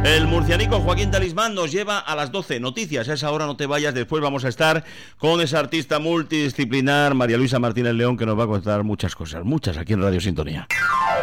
El murcianico Joaquín Talismán nos lleva a las 12 noticias. A esa hora no te vayas, después vamos a estar con esa artista multidisciplinar, María Luisa Martínez León, que nos va a contar muchas cosas, muchas aquí en Radio Sintonía.